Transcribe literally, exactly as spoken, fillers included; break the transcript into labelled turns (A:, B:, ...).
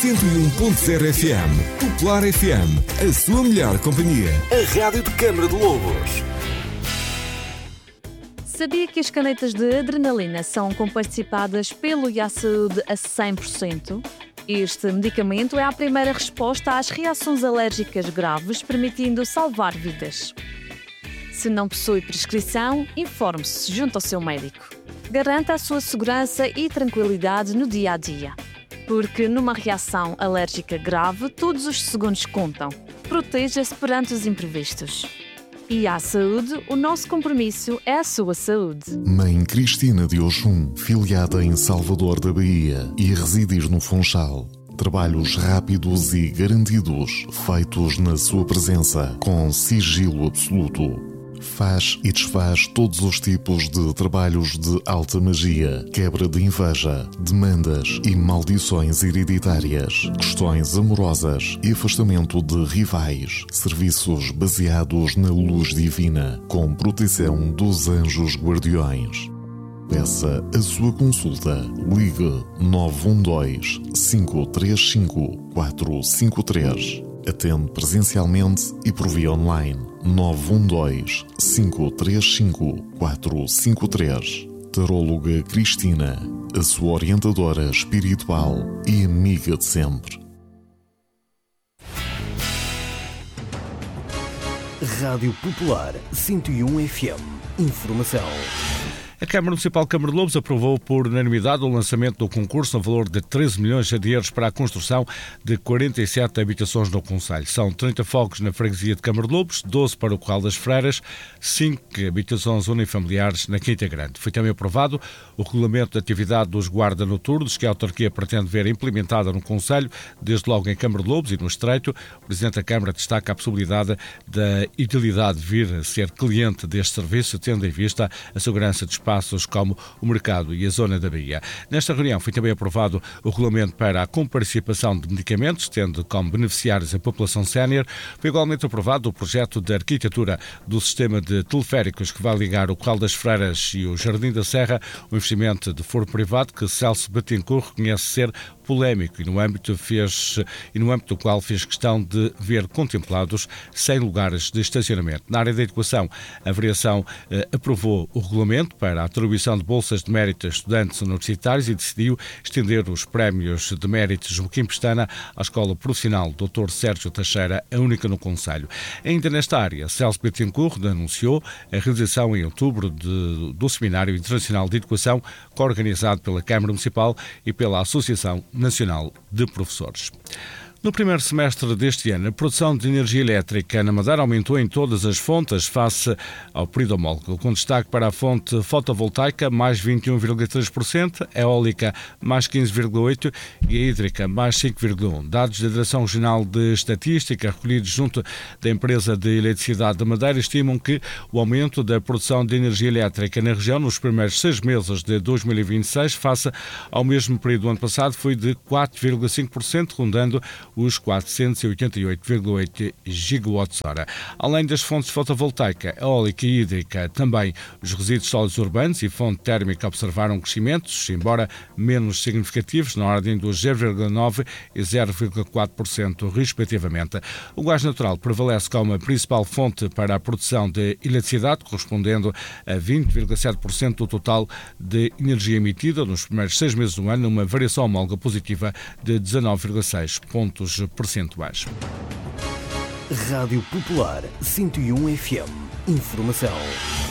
A: cento e um ponto zero F M. Popular F M, a sua melhor companhia. A rádio de Câmara de Lobos.
B: Sabia que as canetas de adrenalina são comparticipadas pelo I A Saúde a cem por cento? Este medicamento é a primeira resposta às reações alérgicas graves, permitindo salvar vidas. Se não possui prescrição, informe-se junto ao seu médico. Garanta a sua segurança e tranquilidade no dia a dia. Porque numa reação alérgica grave, todos os segundos contam. Proteja-se perante os imprevistos. I A Saúde, o nosso compromisso é a sua saúde.
C: Mãe Cristina de Oxum, filiada em Salvador da Bahia e residir no Funchal. Trabalhos rápidos e garantidos, feitos na sua presença, com sigilo absoluto. Faz e desfaz todos os tipos de trabalhos de alta magia, quebra de inveja, demandas e maldições hereditárias, questões amorosas e afastamento de rivais, serviços baseados na luz divina, com proteção dos anjos guardiões. Peça a sua consulta. Ligue nove um dois, cinco três cinco, quatro cinco três. Atende presencialmente e por via online. nove um dois, cinco três cinco, quatro cinco três. Taróloga Cristina, a sua orientadora espiritual e amiga de sempre.
D: Rádio Popular cento e um F M. Informação.
E: A Câmara Municipal de Câmara de Lobos aprovou por unanimidade o lançamento do concurso no valor de treze milhões de euros para a construção de quarenta e sete habitações no concelho. São trinta fogos na freguesia de Câmara de Lobos, doze para o Corral das Freiras, cinco habitações unifamiliares na Quinta Grande. Foi também aprovado o regulamento de atividade dos guarda-noturnos que a autarquia pretende ver implementada no concelho, desde logo em Câmara de Lobos e no Estreito. O Presidente da Câmara destaca a possibilidade da idealidade de vir a ser cliente deste serviço, tendo em vista a segurança de espaços como o mercado e a zona da Bahia. Nesta reunião foi também aprovado o regulamento para a comparticipação de medicamentos, tendo como beneficiários a população sénior. Foi igualmente aprovado o projeto de arquitetura do sistema de teleféricos que vai ligar o Corral das Freiras e o Jardim da Serra, um investimento de foro privado que Celso Bettencourt reconhece ser polémico e no âmbito, fez, e no âmbito do qual fez questão de ver contemplados cem lugares de estacionamento. Na área da educação, a Variação eh, aprovou o regulamento para a atribuição de bolsas de mérito a estudantes universitários e decidiu estender os prémios de mérito Joaquim Pestana à Escola Profissional doutor Sérgio Teixeira, a única no concelho. Ainda nesta área, Celso Bettencourt anunciou a realização em outubro de, do Seminário Internacional de Educação, organizado pela Câmara Municipal e pela Associação Nacional de Professores. No primeiro semestre deste ano, a produção de energia elétrica na Madeira aumentou em todas as fontes face ao período homólogo, com destaque para a fonte fotovoltaica, mais vinte e um vírgula três por cento, a eólica, mais quinze vírgula oito por cento e a hídrica, mais cinco vírgula um por cento. Dados da Direção Regional de Estatística, recolhidos junto da Empresa de Eletricidade da Madeira, estimam que o aumento da produção de energia elétrica na região nos primeiros seis meses de dois mil e vinte e seis, face ao mesmo período do ano passado, foi de quatro vírgula cinco por cento, rondando os quatrocentos e oitenta e oito vírgula oito gigawatts-hora. Além das fontes fotovoltaica, eólica e hídrica, também os resíduos sólidos urbanos e fonte térmica observaram crescimentos, embora menos significativos, na ordem dos zero vírgula nove por cento e zero vírgula quatro por cento, respectivamente. O gás natural prevalece como a principal fonte para a produção de eletricidade, correspondendo a vinte vírgula sete por cento do total de energia emitida nos primeiros seis meses do ano, uma variação homóloga positiva de dezanove vírgula seis pontos percentuais.
D: Rádio Popular cento e um F M. Informação.